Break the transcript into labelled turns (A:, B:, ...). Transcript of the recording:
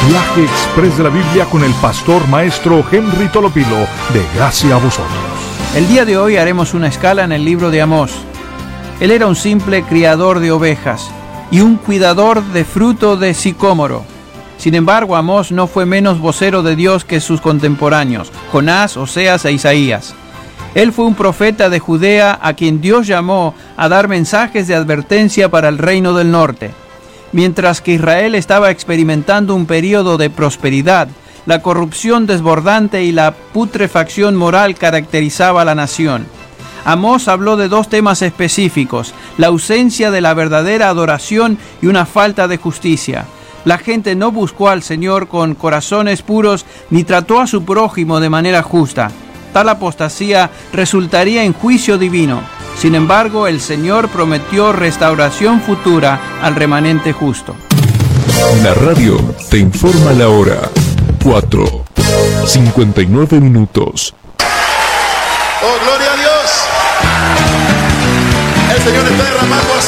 A: Viaje Express de la Biblia con el pastor maestro Henry Tolopilo, de gracia a vosotros.
B: El día de hoy haremos una escala en el libro de Amós. Él era un simple criador de ovejas y un cuidador de fruto de sicómoro. Sin embargo, Amós no fue menos vocero de Dios que sus contemporáneos, Jonás, Oseas e Isaías. Él fue un profeta de Judea a quien Dios llamó a dar mensajes de advertencia para el reino del norte. Mientras que Israel estaba experimentando un período de prosperidad, la corrupción desbordante y la putrefacción moral caracterizaba a la nación. Amós habló de dos temas específicos: la ausencia de la verdadera adoración y una falta de justicia. La gente no buscó al Señor con corazones puros ni trató a su prójimo de manera justa. Tal apostasía resultaría en juicio divino. Sin embargo, el Señor prometió restauración futura al remanente justo.
A: La radio te informa la hora. 4:59 minutos.
C: ¡Oh, gloria a Dios! El Señor está derramando